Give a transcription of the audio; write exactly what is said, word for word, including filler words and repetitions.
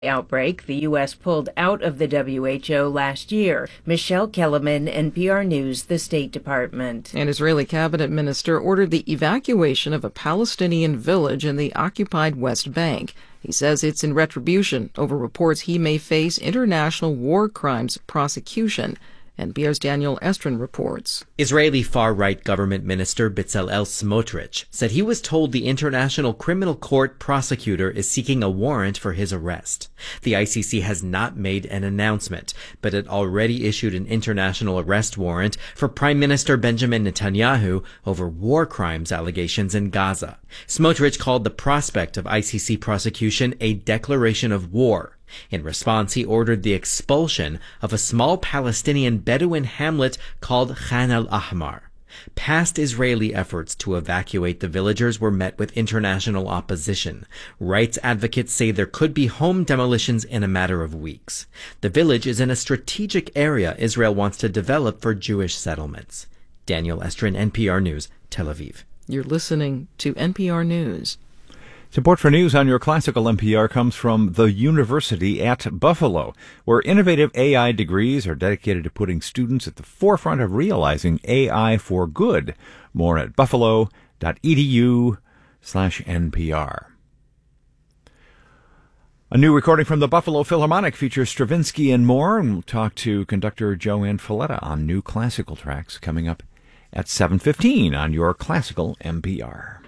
outbreak, the U S pulled out of the W H O last year. Michelle Kellerman, N P R News, the State Department. An Israeli cabinet minister ordered the evacuation of a Palestinian village in the occupied West Bank. He says it's in retribution over reports he may face international war crimes prosecution. N P R's Daniel Estrin reports. Israeli far-right government minister Bezalel Smotrich said he was told the International Criminal Court prosecutor is seeking a warrant for his arrest. The I C C has not made an announcement, but it already issued an international arrest warrant for Prime Minister Benjamin Netanyahu over war crimes allegations in Gaza. Smotrich called the prospect of I C C prosecution a declaration of war. In response, he ordered the expulsion of a small Palestinian Bedouin hamlet called Khan al-Ahmar. Past Israeli efforts to evacuate the villagers were met with international opposition. Rights advocates say there could be home demolitions in a matter of weeks. The village is in a strategic area Israel wants to develop for Jewish settlements. Daniel Estrin, N P R News, Tel Aviv. You're listening to N P R News. Support for news on your classical N P R comes from the University at Buffalo, where innovative A I degrees are dedicated to putting students at the forefront of realizing A I for good. More at buffalo.edu slash NPR. A new recording from the Buffalo Philharmonic features Stravinsky and more, and we'll talk to conductor Joanne Falletta on new classical tracks coming up at seven fifteen on your classical N P R.